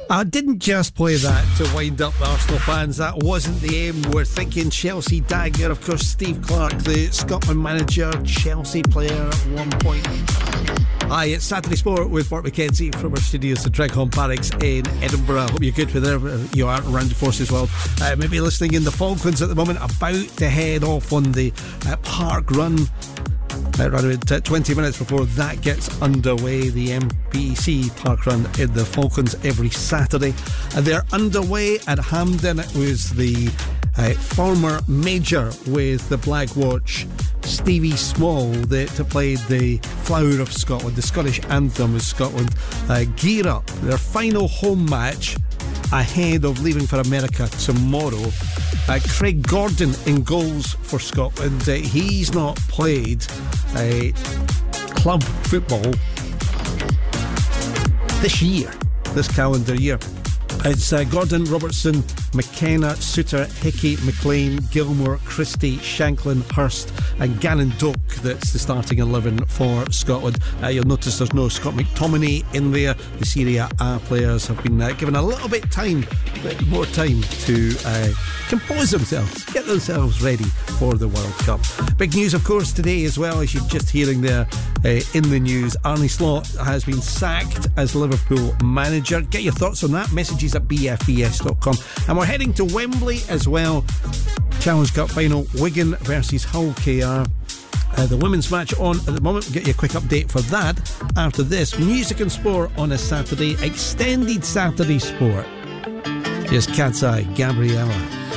I didn't just play that to wind up the Arsenal fans. That wasn't the aim. We're thinking Chelsea dagger. Of course, Steve Clarke, the Scotland manager, Chelsea player at one point. Hi, it's Saturday Sport with Bart McKenzie from our studios at Dreghorn Barracks in Edinburgh. I hope you're good wherever you are around the Forces World. Maybe listening in the Falklands at the moment, about to head off on the park run. Around 20 minutes before that gets underway, the MPC park run in the Falklands every Saturday. They're underway at Hampden. It was the former major with the Black Watch, Stevie Small, that played the Flower of Scotland, the Scottish anthem of Scotland, gear up their final home match ahead of leaving for America tomorrow. Craig Gordon in goals for Scotland. He's not played club football this calendar year. It's Gordon, Robertson, McKenna, Suter, Hickey, McLean, Gilmore, Christie, Shanklin, Hurst and Gannon Doak. That's the starting 11 for Scotland. You'll notice there's no Scott McTominay in there. The Serie A players have been given a little bit more time to compose themselves, get themselves ready for the World Cup. Big news, of course, today as well, as you're just hearing there in the news. Arne Slot has been sacked as Liverpool manager. Get your thoughts on that. Messages at bfbs.com. And we're heading to Wembley as well. Challenge Cup final, Wigan versus Hull KR. The women's match on at the moment. We'll get you a quick update for that after this. Music and sport on a Saturday, extended Saturday sport. Here's Cat's Eye, Gabriella.